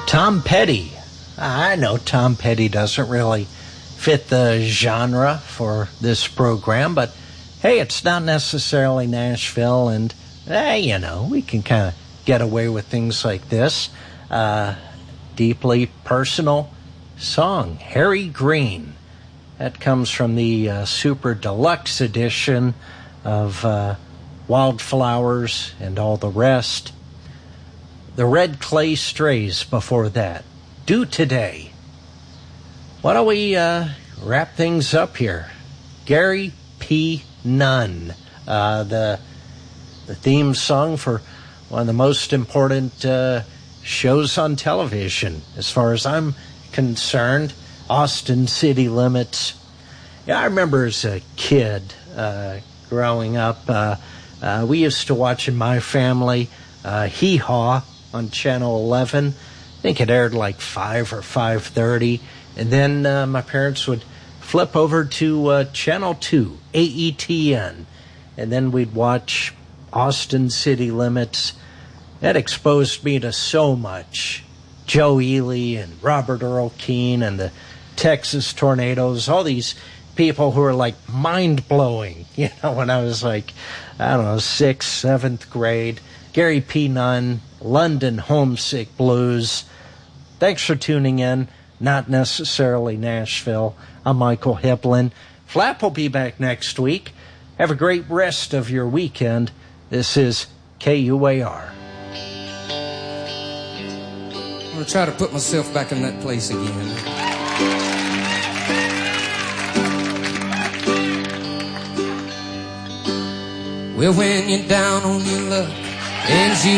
Tom Petty. I know Tom Petty doesn't really fit the genre for this program, but hey, it's not necessarily Nashville, and we can kind of get away with things like this. Deeply personal song, Harry Green. That comes from the super deluxe edition of Wildflowers and All the Rest. The Red Clay Strays before that. Do Today. Why don't we wrap things up here? Gary P. Nunn, the theme song for one of the most important shows on television, as far as I'm concerned, Austin City Limits. Yeah, I remember as a kid growing up, we used to watch in my family Hee Haw on Channel 11. I think it aired like 5 or 5:30. And then my parents would flip over to Channel 2, AETN. And then we'd watch Austin City Limits. That exposed me to so much. Joe Ely and Robert Earl Keen and the Texas Tornadoes, all these people who were like mind-blowing, when I was like, 6th, 7th grade. Gary P. Nunn, London Homesick Blues. Thanks for tuning in. Not necessarily Nashville. I'm Michael Hiplin. Flap will be back next week. Have a great rest of your weekend. This is KUAR. I'm going to try to put myself back in that place again. Well, when you're down on your luck and you